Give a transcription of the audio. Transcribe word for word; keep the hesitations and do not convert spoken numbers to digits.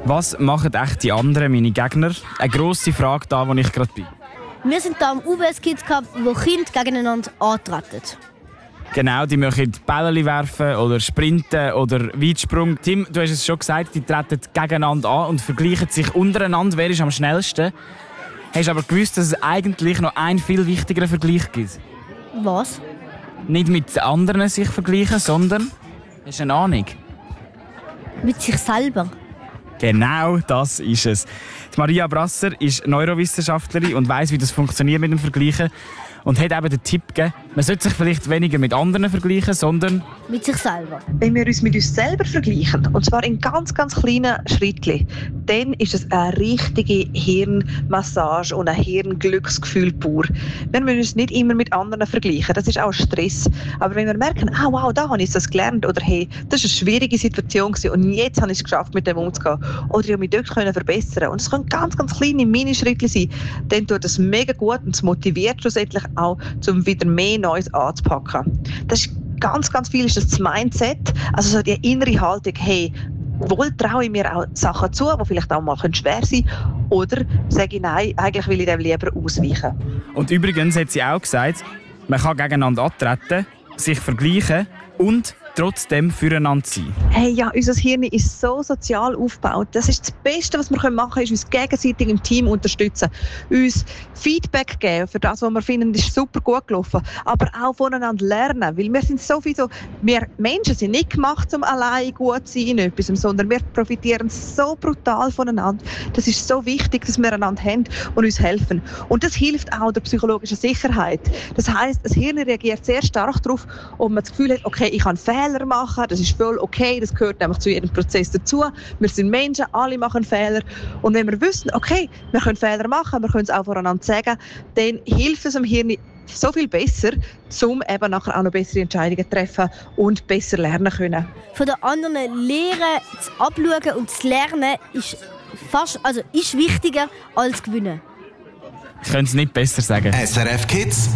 Was machen echt die anderen, meine Gegner? Eine grosse Frage da, wo ich gerade bin. Wir sind hier am U B S Kids Cup, wo Kinder gegeneinander antreten. Genau, die möchten Bälle werfen oder sprinten oder Weitsprung. Tim, du hast es schon gesagt, die treten gegeneinander an und vergleichen sich untereinander, wer ist am schnellsten. Hast du aber gewusst, dass es eigentlich noch einen viel wichtigeren Vergleich gibt? Was? Nicht mit anderen sich vergleichen, sondern... Hast du eine Ahnung? Mit sich selber. Genau, das ist es. Die Maria Brasser ist Neurowissenschaftlerin und weiss, wie das funktioniert mit dem Vergleichen. Und hat eben den Tipp gegeben, man sollte sich vielleicht weniger mit anderen vergleichen, sondern mit sich selber. Wenn wir uns mit uns selber vergleichen, und zwar in ganz, ganz kleinen Schritten, dann ist es eine richtige Hirnmassage und ein Hirnglücksgefühl pur. Wir müssen uns nicht immer mit anderen vergleichen, das ist auch Stress. Aber wenn wir merken, ah, wow, da habe ich das gelernt, oder hey, das war eine schwierige Situation und jetzt habe ich es geschafft, mit dem umzugehen, oder ich habe mich dort verbessern, und es können ganz, ganz kleine Minischritte sein, dann tut das mega gut und es motiviert schlussendlich auch, um wieder mehr Neues anzupacken. Das ist ganz, ganz viel ist das Mindset, also so die innere Haltung, hey, wohl traue ich mir auch Sachen zu, die vielleicht auch mal schwer sein können, oder sage ich nein, eigentlich will ich dem lieber ausweichen. Und übrigens hat sie auch gesagt, man kann gegeneinander antreten, sich vergleichen und trotzdem füreinander sein. Hey, ja, unser Hirn ist so sozial aufgebaut. Das ist das Beste, was wir machen können, ist uns gegenseitig im Team unterstützen. Uns Feedback geben für das, was wir finden, ist super gut gelaufen. Aber auch voneinander lernen. Weil wir sind sowieso, wir Menschen sind nicht gemacht, um allein gut zu sein in etwas, sondern wir profitieren so brutal voneinander. Das ist so wichtig, dass wir einander haben und uns helfen. Und das hilft auch der psychologischen Sicherheit. Das heisst, das Hirn reagiert sehr stark darauf, ob man das Gefühl hat, okay, ich kann Fehler machen, das ist voll okay, das gehört einfach zu jedem Prozess dazu. Wir sind Menschen, alle machen Fehler. Und wenn wir wissen, okay, wir können Fehler machen, wir können es auch voneinander sagen, dann hilft es dem Hirn so viel besser, um eben nachher auch noch bessere Entscheidungen zu treffen und besser lernen können. Von den anderen lernen, zu abschauen und zu lernen ist, fast, also ist wichtiger als gewinnen. Ich könnte es nicht besser sagen. S R F Kids